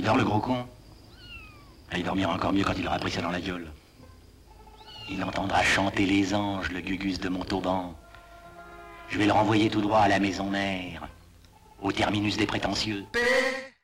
dort le gros con. Il dormira encore mieux quand il aura pris ça dans la gueule. Il entendra chanter les anges, le gugus de Montauban. Je vais le renvoyer tout droit à la maison mère, au terminus des prétentieux. Paix